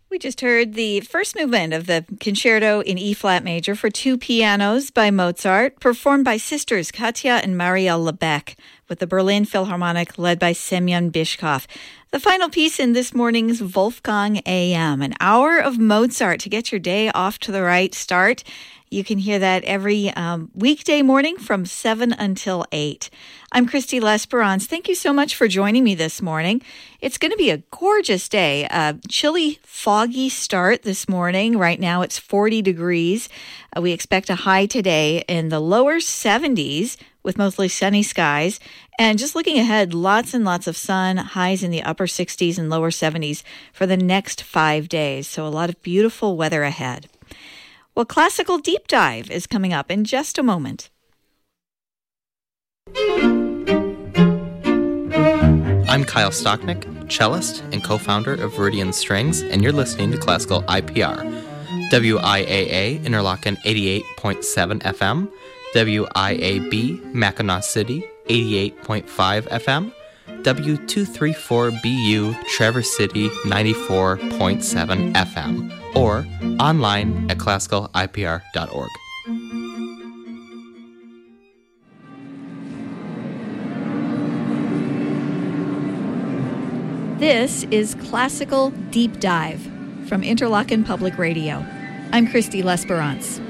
We just heard the first movement of the Concerto in E-flat major for two pianos by Mozart, performed by sisters Katja and Marielle Lebec, with the Berlin Philharmonic led by Semyon Bishkov. The final piece in this morning's Wolfgang AM, an hour of Mozart to get your day off to the right start. You can hear that every weekday morning from 7 until 8. I'm Christy Lesperance. Thank you so much for joining me this morning. It's going to be a gorgeous day. A chilly, foggy start this morning. Right now it's 40 degrees. We expect a high today in the lower 70s with mostly sunny skies. And just looking ahead, lots and lots of sun, highs in the upper 60s and lower 70s for the next 5 days. So a lot of beautiful weather ahead. Well, Classical Deep Dive is coming up in just a moment. I'm Kyle Stocknick, cellist and co-founder of Viridian Strings, and you're listening to Classical IPR. WIAA Interlochen 88.7 FM, WIAB Mackinac City 88.5 FM, W234BU Traverse City 94.7 FM, or online at classicalipr.org. This is Classical Deep Dive from Interlochen Public Radio. I'm Christy Lesperance.